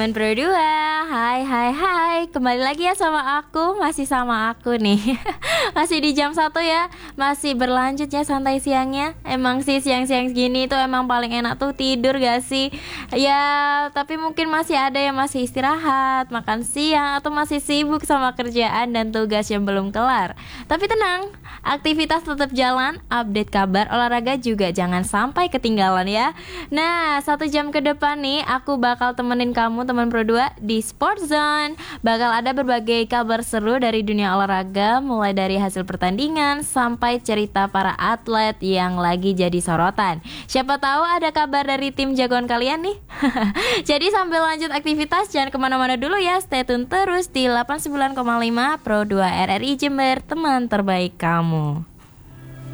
teman Pro 2. Hai hai hai. Kembali lagi ya sama aku. Masih sama aku nih. Masih di jam 1 ya. Masih berlanjut ya santai siangnya. Emang sih siang-siang gini tuh emang paling enak tuh tidur gak sih? Ya tapi mungkin masih ada yang masih istirahat, makan siang, atau masih sibuk sama kerjaan dan tugas yang belum kelar. Tapi tenang, aktivitas tetap jalan. Update kabar olahraga juga jangan sampai ketinggalan ya. Nah, 1 jam ke depan nih aku bakal temenin kamu teman Pro 2 di Sport Zone. Bakal ada berbagai kabar seru dari dunia olahraga, mulai dari hasil pertandingan sampai cerita para atlet yang lagi jadi sorotan. Siapa tahu ada kabar dari tim jagoan kalian nih. Jadi sambil lanjut aktivitas jangan kemana-mana dulu ya. Stay tune terus di 89,5 Pro 2 RRI Jember, teman terbaik kamu.